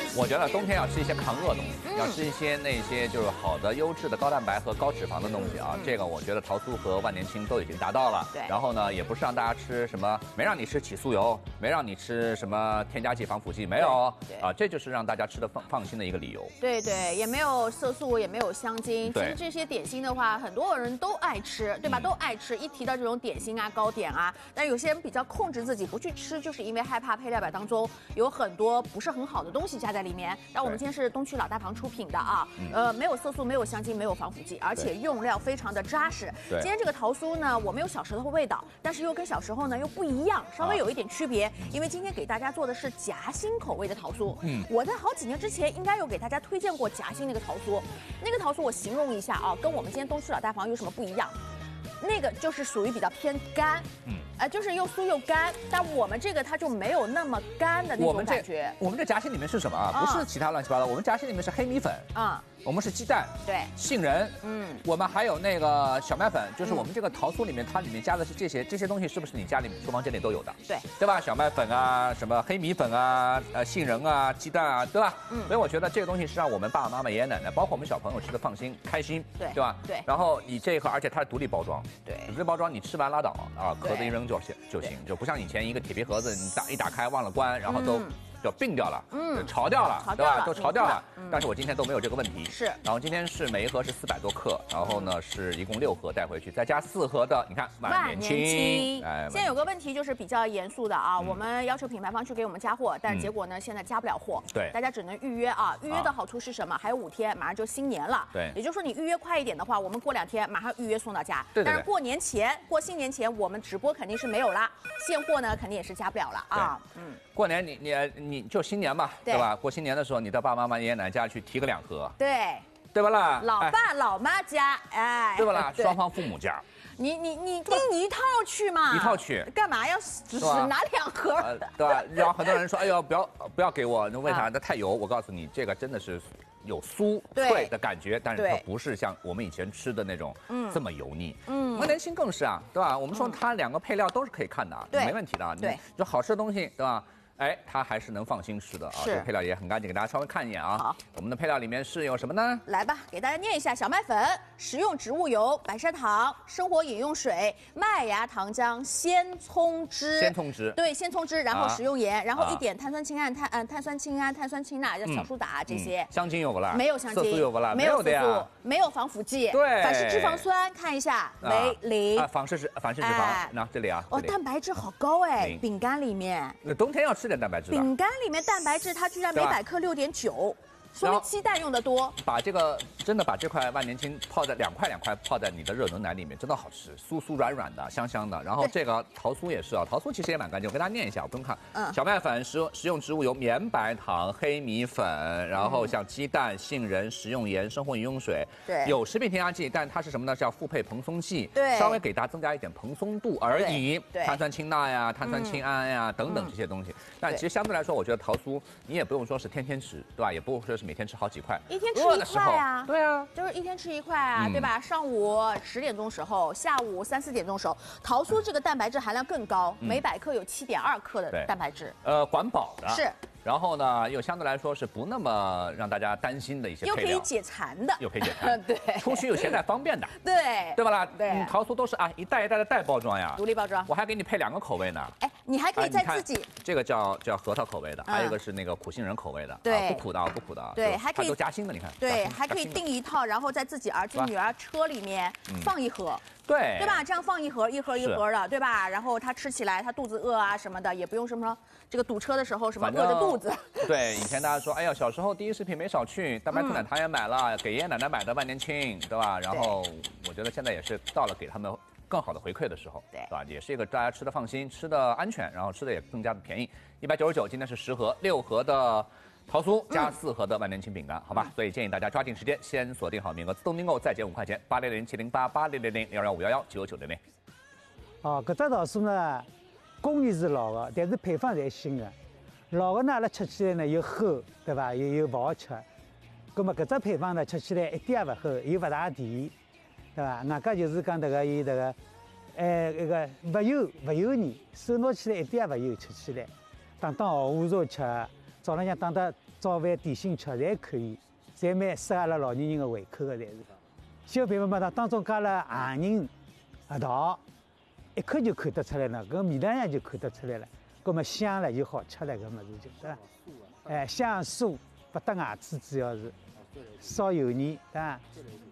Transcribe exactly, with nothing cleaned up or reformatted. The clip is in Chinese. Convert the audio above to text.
我觉得冬天要吃一些抗饿的东西，嗯、要吃一些那些就是好的、优质的高蛋白和高脂肪的东西啊。嗯、这个我觉得桃酥和万年青都已经达到了。 对。 然后呢，也不是让大家吃什么，没让你吃起酥油，没让你吃什么添加剂、防腐剂，没有。对。啊，这就是让大家吃的放放心的一个理由。 对对，也没有色素，也没有香精。其实这些点心的话，很多人都爱吃，对吧？嗯、都爱吃。一提到这种点心啊、糕点啊，但有些人比较控制自己不去吃，就是因为害怕配料表当中有很多不是很好的东西加在里面。但我们今天是东区老大旁出品的啊，嗯、呃，没有色素，没有香精，没有防腐剂，而且用料非常的扎实。今天这个桃酥呢，我没有小时候的味道，但是又跟小时候呢又不一样，稍微有一点区别。啊、因为今天给大家做的是夹心口味的桃酥。嗯，我在好几年之前应该有给大家推荐过夹心那个桃酥，那个桃酥我形容一下啊，跟我们今天东区老大旁有什么不一样？那个就是属于比较偏干，嗯，呃，就是又酥又干，但我们这个它就没有那么干的那种感觉。 我们这夹心里面是什么啊？不是其他乱七八糟，我们夹心里面是黑米粉，啊。我们是鸡蛋， 对， 杏仁，嗯，我们还有那个小麦粉，就是我们这个桃酥里面，它里面加的是这些这些东西，是不是你家里厨房间里都有的？ 对， 对吧？小麦粉啊，什么黑米粉啊，呃，杏仁啊，鸡蛋啊，对吧？嗯，所以我觉得这个东西是让我们爸爸妈妈、爷爷奶奶，包括我们小朋友吃的放心、开心， 对， 对吧？ 对。 然后你这一盒，而且它是独立包装， 对， 独立包装你吃完拉倒啊，壳子一扔就行就行，就不像以前一个铁皮盒子，你打一打开忘了关，然后都。就并掉了，嗯，潮掉了，对吧？都潮掉了。但是我今天都没有这个问题。 是。 然后今天是每一盒是四百多克，然后呢是一共六盒带回去，再加四盒的，你看万年青。 哎，现在有个问题就是比较严肃的啊，我们要求品牌方去给我们加货，但是结果呢现在加不了货。 对。 大家只能预约啊，预约的好处是什么？还有五天，马上就新年了。 对。 也就是说你预约快一点的话，我们过两天马上预约送到家。 对。 但是过年前、过新年前，我们直播肯定是没有啦，现货呢肯定也是加不了了啊。 嗯。过年你你你就新年嘛。对, 对吧？过新年的时候，你到爸爸妈妈、爷爷奶奶家去提个两盒， 对， 对吧啦？ 老爸、哎、老妈家，哎， 对吧啦？双方父母家， 你你你订一套去嘛？ 一套去， 干嘛要只拿两盒、呃？ 对吧？然后很多人说，哎呦，不要不要给我，那为啥？那太油。我告诉你，这个真的是有酥脆的感觉，但是它不是像我们以前吃的那种这么油腻。嗯，万年青更是啊，对吧？我们说它两个配料都是可以看的， 对， 没问题的。 对， 就好吃的东西，对吧？哎，它还是能放心吃的啊！这个配料也很干净，给大家稍微看一眼啊。 好， 我们的配料里面是有什么呢？ 来吧，给大家念一下：小麦粉、食用植物油、白砂糖、生活饮用水、麦芽糖浆、鲜葱汁。 鲜葱汁。 对，鲜葱汁，然后食用盐，啊、然后一点碳酸氢胺、碳嗯碳酸氢胺、碳酸氢钠，叫小苏打、嗯、这些。 香精有不啦？ 没有香精。 色素有不啦？ 没有的呀。 没有防腐剂。 对。 反式脂肪酸，看一下，为零。 啊，反式脂反式脂肪，那这里啊。 哦，蛋白质好高哎，饼干里面。 那冬天要吃点蛋白质。 饼干。里面蛋白质它居然每百克六点九，说明鸡蛋用的多。 把这个真的把这块万年青泡在两块两块泡在你的热牛奶里面，真的好吃，酥酥软软的，香香的。然后这个桃酥也是啊，桃酥其实也蛮干净，我跟大家念一下，我不用看。嗯，小麦粉、食食用植物油、绵白糖、黑米粉，然后像鸡蛋、杏仁、食用盐、生活饮用水， 对， 有食品添加剂，但它是什么呢？叫复配蓬松剂， 对， 稍微给大家增加一点蓬松度而已。 对， 碳酸氢钠呀、碳酸氢胺呀、嗯、等等这些东西。但其实相对来说，我觉得桃酥你也不用说是天天吃，对吧？也不用说是每天吃好几块， 一天吃一块啊。 对啊， 就是一天吃一块啊，嗯、对吧？上午十点钟时候，下午三四点钟时候，桃酥这个蛋白质含量更高，嗯、每百克有七点二克的蛋白质。 呃，管饱的是。 然后呢，又相对来说是不那么让大家担心的一些配料， 又可以解馋的， 又可以解馋， 对， 出去又携带方便的， 对， 对吧啦？ 对， 嗯，桃酥都是啊一袋一袋的袋包装呀， 独立包装， 我还给你配两个口味呢。 哎，你还可以在自己， 这个叫叫核桃口味的，还有一个是那个苦杏仁口味的， 对， 不苦的不苦的， 对，还可以都夹心的，你看， 对，还可以订一套，然后在自己儿子女儿车里面放一盒。 对， 对吧？这样放一盒一盒一盒的，对吧？然后他吃起来，他肚子饿啊什么的，也不用什么这个堵车的时候什么饿着肚子。 对，以前大家说，哎呀，小时候第一食品没少去，蛋白兔奶糖也买了，嗯、给爷爷奶奶买的万年青，对吧？然后我觉得现在也是到了给他们更好的回馈的时候， 对， 对吧？也是一个大家吃的放心，吃的安全，然后吃的也更加的便宜，一百九十九，今天是十盒，六盒的。桃酥加四盒的万年青饼干，嗯、好吧，所以建议大家抓紧时间，先锁定好名额，自动订购再减五块钱，八零零七零八八零零零幺幺五幺幺九九零零。 哦，搿只桃酥呢，工艺是老的，但是配方侪新的。老的呢，阿拉吃起来呢又齁，对吧？又又勿好吃。葛么搿只配方呢，吃起来一点也勿齁，又勿大甜，对吧？外加就是讲迭个伊迭个，哎，那个勿油勿油腻，手拿起来一点也勿油，吃起来，当当下午茶吃。 早浪向打得早饭点心吃，侪可以，侪蛮适合阿拉老年人的胃口的，侪是。小配方嘛，它当中加了杏仁、核桃，一看就看得出来了，搿味道上就看得出来了。搿么香了就好吃了，搿物事就对伐？哎，香酥不得牙齿，主要是烧油腻，对伐？